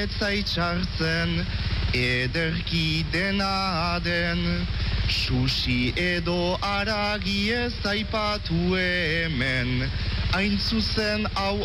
etzaitxartzen, ederki dena den. Susi edo aragi ez aipatu hemen, hain zuzen hau